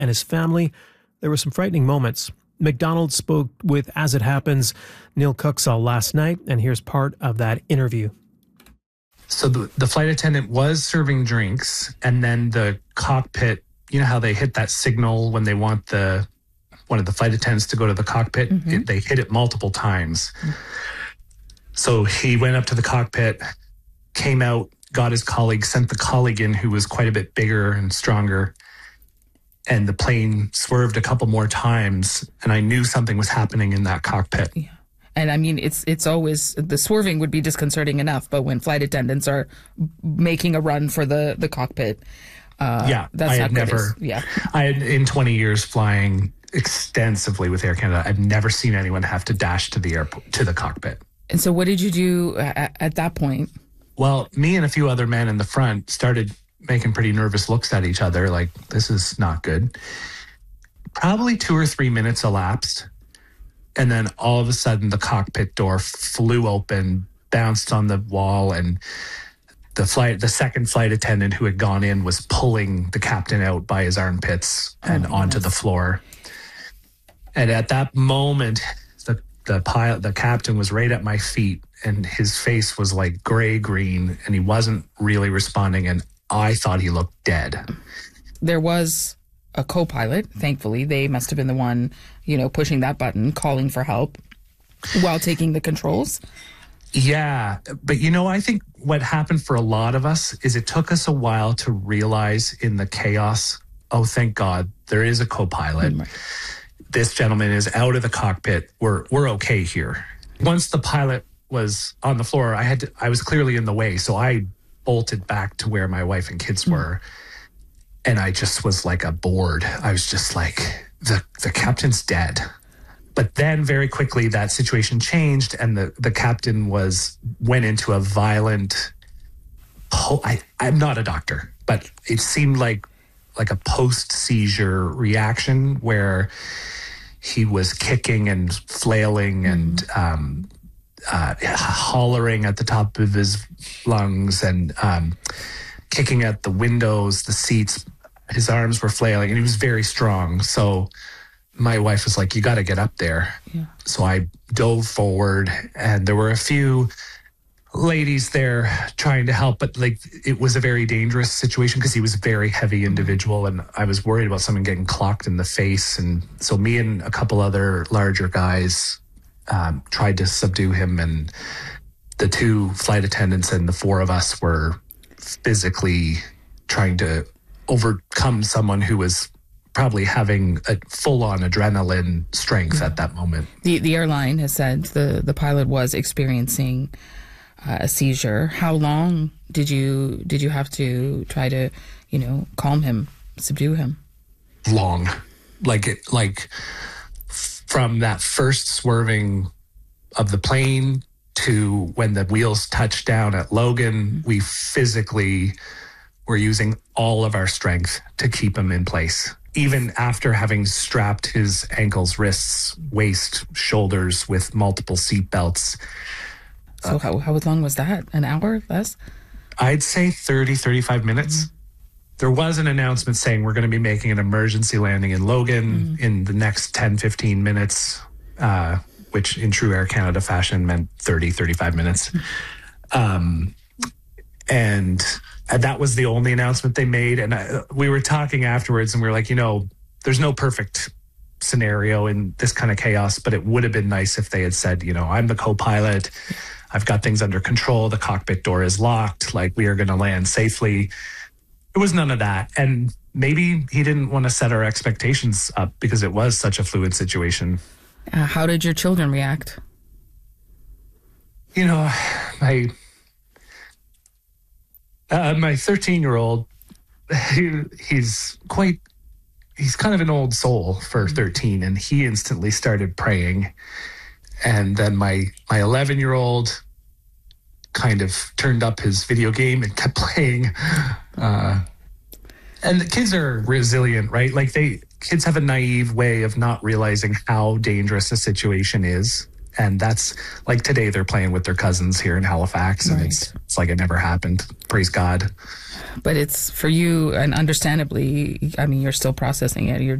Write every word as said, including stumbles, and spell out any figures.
and his family, there were some frightening moments. McDonald spoke with As It Happens, Neil Kuksal last night, and here's part of that interview. So the, the flight attendant was serving drinks, and then the cockpit, you know how they hit that signal when they want the one of the flight attendants to go to the cockpit? Mm-hmm. It, they hit it multiple times. Mm-hmm. So he went up to the cockpit, came out, got his colleague, sent the colleague in who was quite a bit bigger and stronger, and the plane swerved a couple more times, and I knew something was happening in that cockpit. Yeah. And I mean, it's it's always, the swerving would be disconcerting enough, but when flight attendants are making a run for the, the cockpit, uh, yeah, that's I not had good. never, Yeah. I had, in twenty years flying extensively with Air Canada, I've never seen anyone have to dash to the airport, to the cockpit. And so what did you do at, at that point? Well, me and a few other men in the front started making pretty nervous looks at each other, like, this is not good. Probably two or three minutes elapsed. And then all of a sudden, the cockpit door flew open, bounced on the wall, and the flight, the second flight attendant who had gone in was pulling the captain out by his armpits and oh, onto the floor. And at that moment, the the pilot, the captain was right at my feet, and his face was like gray green, and he wasn't really responding. And I thought he looked dead. There was a co-pilot, thankfully. They must have been the one, you know, pushing that button, calling for help while taking the controls. Yeah. But, you know, I think what happened for a lot of us is it took us a while to realize in the chaos, oh, thank God, there is a co-pilot. Mm-hmm. This gentleman is out of the cockpit. We're we're okay here. Once the pilot was on the floor, I had to, I was clearly in the way. So I bolted back to where my wife and kids mm-hmm. were. And I just was like a board. I was just like, the, the captain's dead. But then very quickly that situation changed, and the, the captain was went into a violent, I, I'm not a doctor, but it seemed like like a post-seizure reaction where he was kicking and flailing mm-hmm. and um, uh, hollering at the top of his lungs and um, kicking at the windows, the seats. His arms were flailing, and he was very strong. So my wife was like, you got to get up there. Yeah. So I dove forward, and there were a few ladies there trying to help, but like it was a very dangerous situation because he was a very heavy individual, and I was worried about someone getting clocked in the face. And so me and a couple other larger guys um, tried to subdue him, and the two flight attendants and the four of us were physically trying to overcome someone who was probably having a full-on adrenaline strength mm-hmm. at that moment. The the airline has said the, the pilot was experiencing uh, a seizure. How long did you did you have to try to, you know, calm him, subdue him? Long. Like it, like from that first swerving of the plane to when the wheels touched down at Logan, mm-hmm. we physically were using all of our strength to keep him in place. Even after having strapped his ankles, wrists, waist, shoulders with multiple seat belts. So uh, how, how long was that? An hour, less? I'd say thirty, thirty-five minutes. Mm-hmm. There was an announcement saying we're going to be making an emergency landing in Logan mm-hmm. in the next ten, fifteen minutes, uh, which in true Air Canada fashion meant thirty, thirty-five minutes. Mm-hmm. Um, and... And that was the only announcement they made. And I, we were talking afterwards, and we were like, you know, there's no perfect scenario in this kind of chaos, but it would have been nice if they had said, you know, I'm the co-pilot. I've got things under control. The cockpit door is locked. Like, we are going to land safely. It was none of that. And maybe he didn't want to set our expectations up because it was such a fluid situation. Uh, how did your children react? You know, I... Uh, my thirteen-year-old, he, he's quite, he's kind of an old soul for thirteen, and he instantly started praying. And then my my eleven-year-old kind of turned up his video game and kept playing. Uh, and the kids are resilient, right? Like they, kids have a naive way of not realizing how dangerous a situation is. And that's like today they're playing with their cousins here in Halifax, and Right. it's it's like it never happened. Praise God. But it's for you, and understandably, I mean, you're still processing it. You're